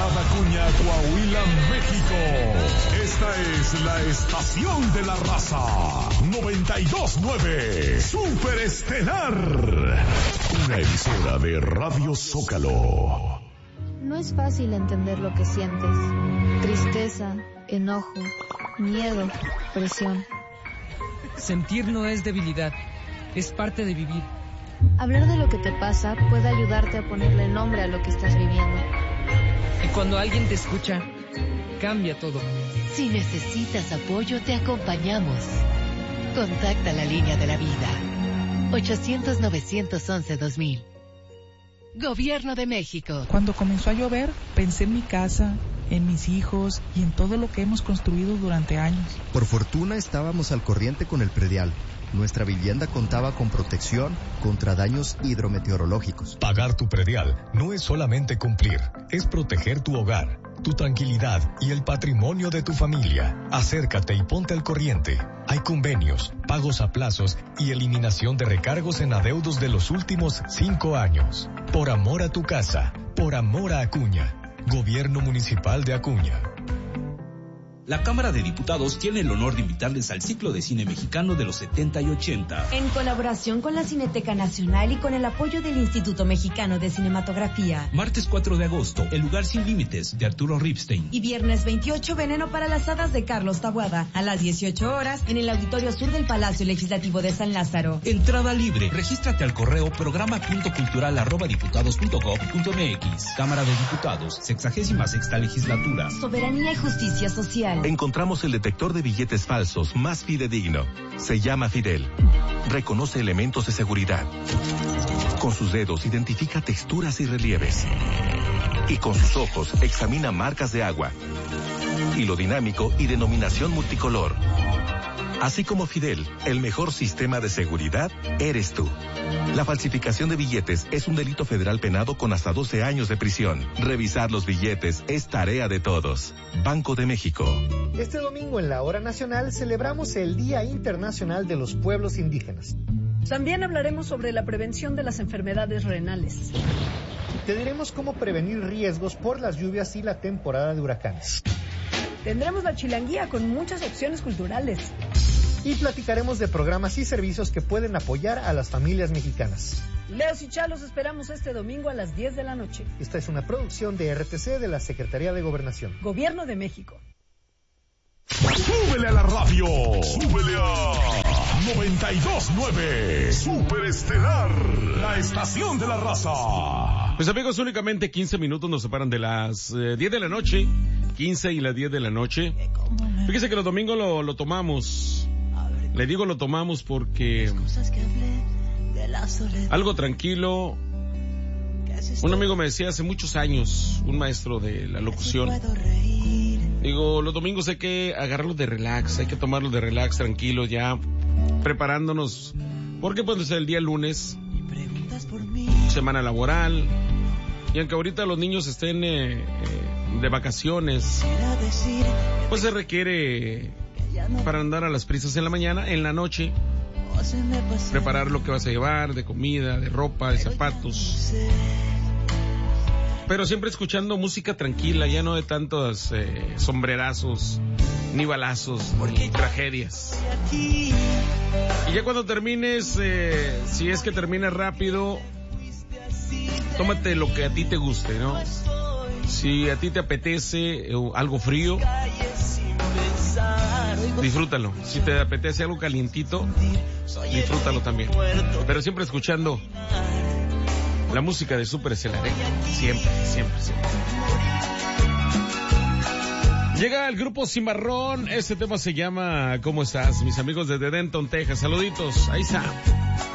Ciudad Acuña, Coahuila, México. Esta es la estación de la raza. 92.9 Super Estelar. Una emisora de Radio Zócalo. No es fácil entender lo que sientes. Tristeza, enojo, miedo, presión. Sentir no es debilidad, es parte de vivir. Hablar de lo que te pasa puede ayudarte a ponerle nombre a lo que estás viviendo. Y cuando alguien te escucha, cambia todo. Si necesitas apoyo, te acompañamos. Contacta la línea de la vida. 800-911-2000. Gobierno de México. Cuando comenzó a llover, pensé en mi casa, en mis hijos y en todo lo que hemos construido durante años. Por fortuna estábamos al corriente con el predial. Nuestra vivienda contaba con protección contra daños hidrometeorológicos. Pagar tu predial no es solamente cumplir, es proteger tu hogar, tu tranquilidad y el patrimonio de tu familia. Acércate y ponte al corriente. Hay convenios, pagos a plazos y eliminación de recargos en adeudos de los últimos 5 años. Por amor a tu casa, por amor a Acuña. Gobierno Municipal de Acuña. La Cámara de Diputados tiene el honor de invitarles al ciclo de cine mexicano de los 70 y 80. En colaboración con la Cineteca Nacional y con el apoyo del Instituto Mexicano de Cinematografía. Martes 4 de agosto, El lugar sin límites, de Arturo Ripstein. Y viernes 28, Veneno para las hadas, de Carlos Taboada, a las 18 horas, en el Auditorio Sur del Palacio Legislativo de San Lázaro. Entrada libre. Regístrate al correo programa.cultural@diputados.gov.mx. Cámara de Diputados, 66ª Legislatura. Soberanía y justicia social. Encontramos el detector de billetes falsos más fidedigno. Se llama Fidel. Reconoce elementos de seguridad. Con sus dedos identifica texturas y relieves. Y con sus ojos examina marcas de agua. Hilo dinámico y denominación multicolor. Así como Fidel, el mejor sistema de seguridad eres tú. La falsificación de billetes es un delito federal penado con hasta 12 años de prisión. Revisar los billetes es tarea de todos. Banco de México. Este domingo en la Hora Nacional celebramos el Día Internacional de los Pueblos Indígenas. También hablaremos sobre la prevención de las enfermedades renales. Te diremos cómo prevenir riesgos por las lluvias y la temporada de huracanes. Tendremos la chilanguía con muchas opciones culturales. Y platicaremos de programas y servicios que pueden apoyar a las familias mexicanas. Leos y Chalos esperamos este domingo a las 10 de la noche. Esta es una producción de RTC de la Secretaría de Gobernación. Gobierno de México. ¡Súbele a la radio! ¡Súbele a 92.9 Super Estelar! La estación de la raza. Pues amigos, únicamente 15 minutos nos separan de las 10 de la noche. 15 y las 10 de la noche. Fíjese que los domingos lo tomamos. Le digo lo tomamos porque algo tranquilo. Un amigo me decía hace muchos años, un maestro de la locución, digo, los domingos hay que agarrarlos de relax, hay que tomarlos de relax, tranquilos, ya preparándonos, porque pues es el día lunes, semana laboral, y aunque ahorita los niños estén de vacaciones, pues se requiere para andar a las prisas en la mañana, en la noche, preparar lo que vas a llevar, de comida, de ropa, de zapatos, pero siempre escuchando música tranquila, ya no de tantos sombrerazos, ni balazos, ni tragedias. Y ya cuando termines, si es que terminas rápido, tómate lo que a ti te guste, ¿no? Si a ti te apetece algo frío, disfrútalo. Si te apetece algo calientito, disfrútalo también. Pero siempre escuchando la música de Super Estelar, ¿eh? Siempre. Llega el grupo Cimarrón. Este tema se llama ¿Cómo estás? Mis amigos desde Denton, Texas. Saluditos. Ahí está.